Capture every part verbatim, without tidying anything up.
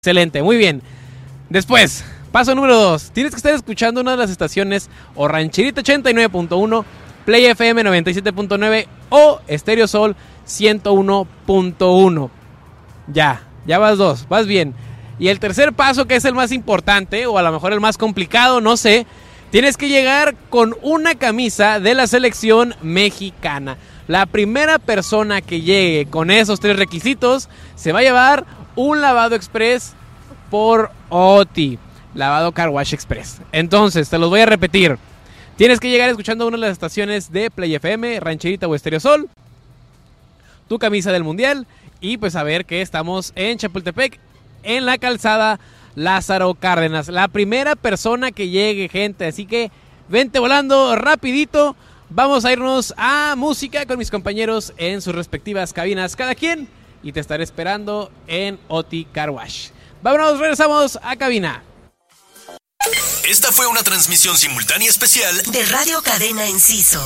Excelente, muy bien. Después, paso número dos. Tienes que estar escuchando una de las estaciones o Rancherita ochenta y nueve punto uno, Play F M noventa y siete punto nueve o Estéreo Sol ciento uno punto uno. Ya, ya vas dos, vas bien. Y el tercer paso, que es el más importante, o a lo mejor el más complicado, no sé, tienes que llegar con una camisa de la selección mexicana. La primera persona que llegue con esos tres requisitos se va a llevar un lavado express por O T I, lavado Car Wash Express. Entonces, te los voy a repetir. Tienes que llegar escuchando una de las estaciones de Play F M, Rancherita o Estéreo Sol, tu camisa del mundial y pues saber que estamos en Chapultepec, en la calzada Lázaro Cárdenas. La primera persona que llegue, gente, así que vente volando rapidito. Vamos a irnos a música con mis compañeros en sus respectivas cabinas, cada quien, y te estaré esperando en O T I Car Wash. Vámonos, regresamos a cabina. Esta fue una transmisión simultánea especial de Radio Cadena Enciso.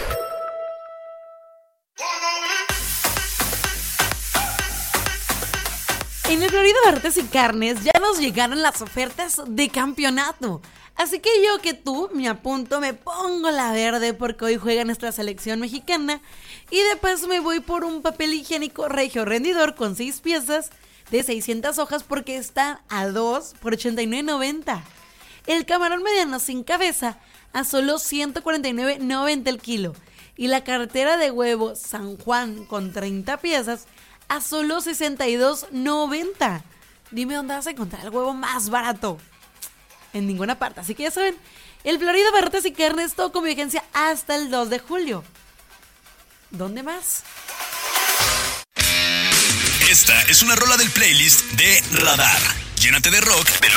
En el Florido Barrotes y Carnes ya nos llegaron las ofertas de campeonato. Así que yo que tú me apunto, me pongo la verde porque hoy juega nuestra selección mexicana. Y de paso me voy por un papel higiénico regio rendidor con seis piezas de seiscientas hojas porque están a dos por ochenta y nueve noventa. El camarón mediano sin cabeza a solo ciento cuarenta y nueve noventa el kilo. Y la cartera de huevo San Juan con treinta piezas a solo sesenta y dos noventa. Dime dónde vas a encontrar el huevo más barato. En ninguna parte. Así que ya saben, el Florido Barrotes y Carnes, todo con vigencia hasta el dos de julio. ¿Dónde más? Esta es una rola del playlist de Radar. Llénate de rock, de